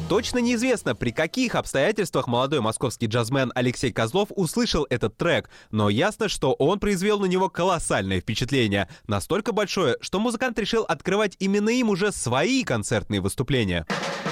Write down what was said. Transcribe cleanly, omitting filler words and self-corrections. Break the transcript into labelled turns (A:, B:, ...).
A: Точно неизвестно, при каких обстоятельствах молодой московский джазмен Алексей Козлов услышал этот трек, но ясно, что он произвел на него колоссальное впечатление. Настолько большое, что музыкант решил открывать именно им уже свои концертные выступления.